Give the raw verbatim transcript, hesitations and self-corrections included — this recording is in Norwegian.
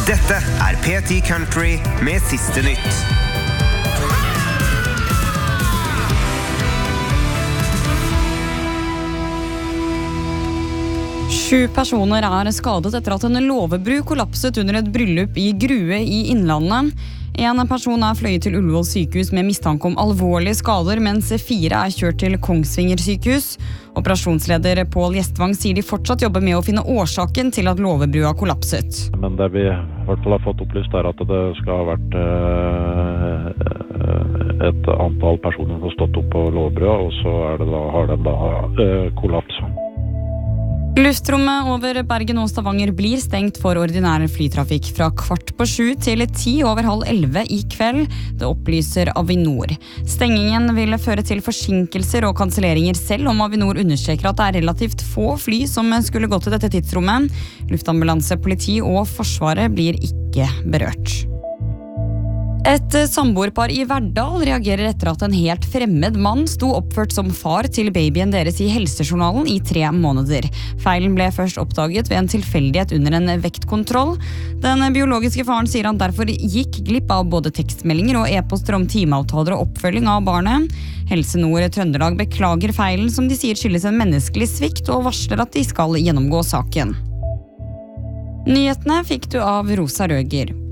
Dette er P ti Country med siste nytt. Sju personer er skadet etter at en låvebru kollapset under et bryllup i Grue i Innlandet. En person er fløyet til Ullevål sykehus med mistanke om alvorlige skader, mens fire er kjørt til Kongsvinger sykehus. Operasjonsleder Pål Gjestvang sier de fortsatt jobber med å finne årsaken til at låvebrua kollapset. Men det vi i hvert fall har fått opplyst er at det skal ha vært eh, et antall personer som har stått opp på låvebrua, og så er det da, har den da eh, kollapset. Luftrommet over Bergen og Stavanger blir stengt for ordinær flytrafikk fra kvart på sju til ti over halv elleve i kveld. Det opplyser Avinor. Stengingen vil føre til forsinkelser og kanselleringer, selv om Avinor understreker at det er relativt få fly som skulle gått til dette tidsrommet. Luftambulanse, politi og forsvaret blir ikke berørt. Et samboerpar i Verdal reagerer etter at en helt fremmed mann sto oppført som far til babyen deres i helsejournalen i tre måneder. Feilen ble først oppdaget ved en tilfeldighet under en vektkontroll. Den biologiske faren sier han derfor gikk glipp av både tekstmeldinger og e-poster om timeavtaler og oppfølging av barnet. Helse Nord Trøndelag beklager feilen, som de sier skyldes en menneskelig svikt, og varsler at de skal gjennomgå saken. Nyhetene fikk du av Rosa Røger.